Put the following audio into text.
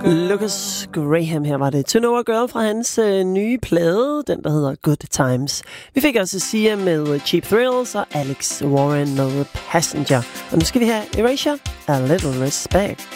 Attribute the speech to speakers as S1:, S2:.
S1: Lucas Graham, her var det To Know a Girl fra hans nye plade, den der hedder Good Times. Vi fik også Sia med Cheap Thrills og Alex Warren med Passenger. Og nu skal vi have Erasure, A Little Respect.